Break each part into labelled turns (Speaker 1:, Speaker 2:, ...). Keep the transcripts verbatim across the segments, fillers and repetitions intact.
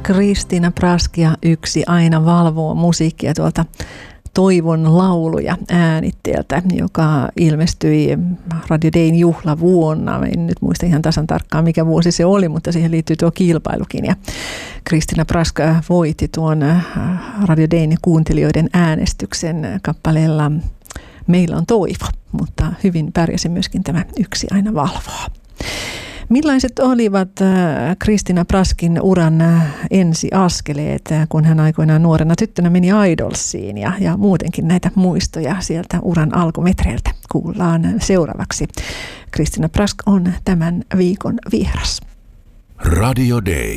Speaker 1: Christina Prask ja Yksi aina valvoo musiikkia tuolta Toivon lauluja äänitteeltä, joka ilmestyi Radio Dayn juhlavuonna. En nyt muista ihan tasan tarkkaan, mikä vuosi se oli, mutta siihen liittyy tuo kilpailukin. Ja Christina Prask voitti tuon Radio Dayn kuuntelijoiden äänestyksen kappaleella Meillä on toivo, mutta hyvin pärjäsi myöskin tämä Yksi aina valvoo. Millaiset olivat Christina Praskin uran ensiaskeleet, kun hän aikoinaan nuorena tyttönä meni Idolsiin ja, ja muutenkin näitä muistoja sieltä uran alkumetreiltä kuullaan seuraavaksi. Christina Prask on tämän viikon vieras.
Speaker 2: Radio Day.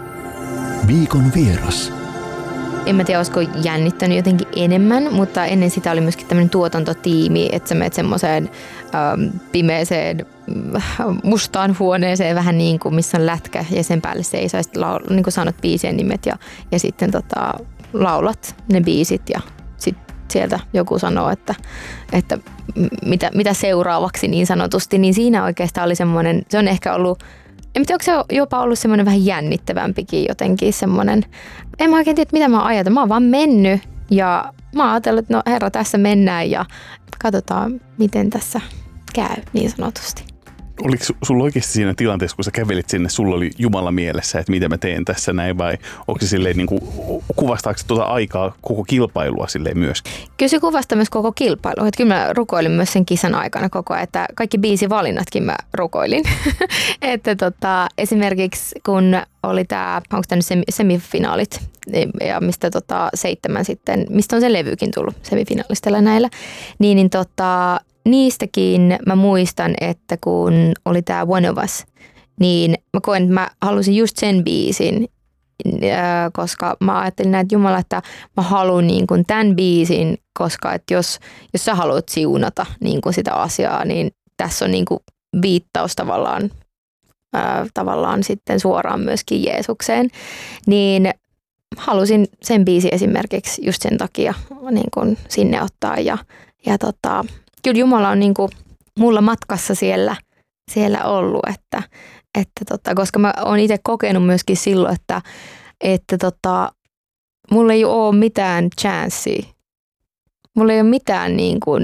Speaker 2: Viikon vieras.
Speaker 3: En mä tiedä, olisiko jännittänyt jotenkin enemmän, mutta ennen sitä oli myöskin tämmöinen tuotantotiimi, että sä menet semmoiseen ähm, pimeeseen mustaan huoneeseen vähän niin kuin missä on lätkä ja sen päälle seisaisit, niin kuin sanot biisien nimet ja, ja sitten tota, laulat ne biisit ja sitten sieltä joku sanoo, että, että mitä, mitä seuraavaksi niin sanotusti, niin siinä oikeastaan oli semmoinen, se on ehkä ollut, en tiedä, onko se jopa ollut semmoinen vähän jännittävämpikin jotenkin semmoinen, en mä oikein tiedä, mitä mä ajattelin, mä oon vaan mennyt ja mä oon ajatellut, että no herra, tässä mennään ja katsotaan, miten tässä käy niin sanotusti.
Speaker 4: Oliko sulla oikeasti siinä tilanteessa, kun sä kävelit sinne, sulla oli Jumala mielessä, että mitä mä teen tässä näin, vai onko se silleen, niin kuin, kuvastaako se tuota aikaa koko kilpailua silleen myöskin?
Speaker 3: Kyllä se kuvastaa myös koko kilpailua. Että kyllä mä rukoilin myös sen kisan aikana koko ajan, että kaikki biisivalinnatkin mä rukoilin. että tota, esimerkiksi kun oli tämä, onko tämä nyt semifinaalit, ja mistä tota, seitsemän sitten, mistä on se levykin tullut semifinaalistella näillä, niin, niin tota, niistäkin mä muistan, että kun oli tää One of Us, niin mä koen, että mä halusin just sen biisin, koska mä ajattelin, että Jumala, että mä haluan niin kuin tämän biisin, koska että jos, jos sä haluat siunata niin kuin sitä asiaa, niin tässä on niin kuin viittaus tavallaan, ää, tavallaan sitten suoraan myöskin Jeesukseen, niin halusin sen biisin esimerkiksi just sen takia niin kuin sinne ottaa ja, ja tota, kyllä Jumala on niin kuin mulla matkassa siellä, siellä ollut, että, että tota, koska mä oon itse kokenut myöskin silloin, että, että tota, mulla ei ole mitään chanssiä. Mulla ei ole mitään niin kuin,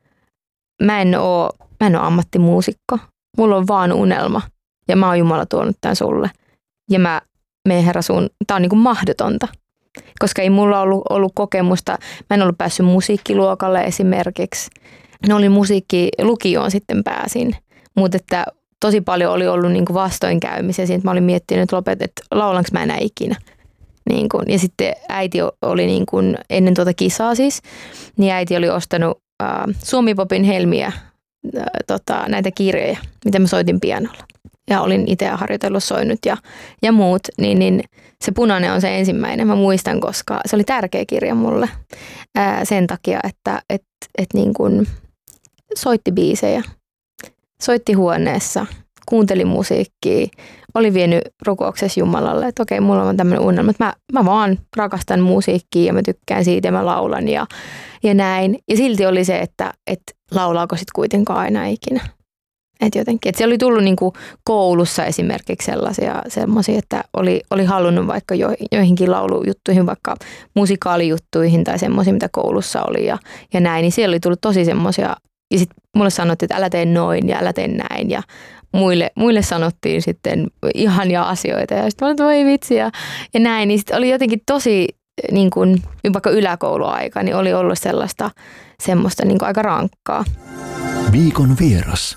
Speaker 3: mä en oo, mä en oo ammattimuusikko. Mulla on vaan unelma ja mä oon Jumala tuonut tämän sulle. Ja mä menen herra sun, tää on niin kuin mahdotonta. Koska ei mulla ollut, ollut kokemusta, mä en ollut päässyt musiikkiluokalle esimerkiksi. No olin musiikkilukioon sitten pääsin, mutta että tosi paljon oli ollut niin kuin vastoinkäymisiä. Siitä mä olin miettinyt, että lopet, että laulanko mä enää ikinä. Niin kuin, ja sitten äiti oli niin kuin, ennen tuota kisaa siis, niin äiti oli ostanut äh, Suomi-popin helmiä, äh, tota, näitä kirjoja, mitä mä soitin pianolla. Ja olin itse harjoitellut soinut ja, ja muut, niin, niin se Punainen on se ensimmäinen. Mä muistan, koska se oli tärkeä kirja mulle ää, sen takia, että et, et niin kun soitti biisejä, soitti huoneessa, kuunteli musiikkia, oli vienyt rukouksessa Jumalalle, että okei, mulla on tämmöinen unelma, että mä, mä vaan rakastan musiikkia ja mä tykkään siitä ja mä laulan ja, ja näin. Ja silti oli se, että et laulaako sit kuitenkaan aina ikinä. Että jotenkin, että siellä oli tullut niin kuin koulussa esimerkiksi sellaisia semmoisia, että oli, oli halunnut vaikka jo, joihinkin laulujuttuihin, vaikka musikaalijuttuihin tai semmoisia, mitä koulussa oli ja, ja näin, niin siellä oli tullut tosi semmoisia. Ja sitten mulle sanottiin, että älä tee noin ja älä tee näin ja muille, muille sanottiin sitten ihania asioita ja sitten mä olin, että voi vitsi ja, ja näin. Niin sitten oli jotenkin tosi, niin kuin, vaikka yläkouluaika, niin oli ollut sellaista semmoista niin kuin aika rankkaa.
Speaker 2: Viikon vieras.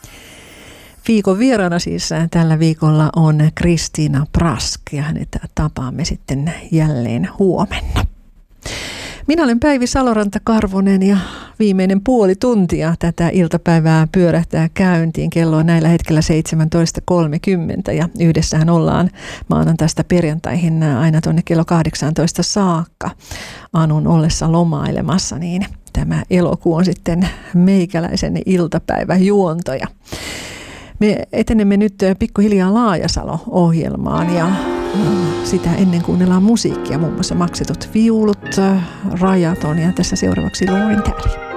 Speaker 1: Viikon vieraana siis tällä viikolla on Christina Prask ja hänet tapaamme sitten jälleen huomenna. Minä olen Päivi Saloranta-Karvonen ja viimeinen puoli tuntia tätä iltapäivää pyörähtää käyntiin. Kello on näillä hetkellä seitsemäntoista kolmekymmentä ja yhdessähän ollaan maanantaista perjantaihin aina tuonne kello kahdeksantoista saakka Anun ollessa lomailemassa, niin tämä elokuu on sitten meikäläisen iltapäiväjuontoja. Me etenemme nyt pikkuhiljaa Laajasalo-ohjelmaan ja sitä ennen kuunnellaan musiikkia, muun muassa Maksetut viulut, Rajaton ja tässä seuraavaksi Lauren Talley.